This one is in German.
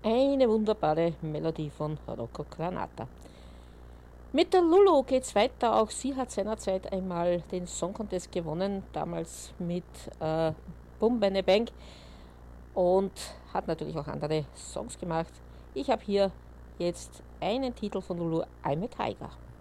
Eine wunderbare Melodie von Rocco Granata. Mit der Lulu geht's weiter. Auch sie hat seinerzeit einmal den Song Contest gewonnen, damals mit Bum Bene Bang, und hat natürlich auch andere Songs gemacht. Ich habe hier jetzt einen Titel von Lulu, I'm a Tiger.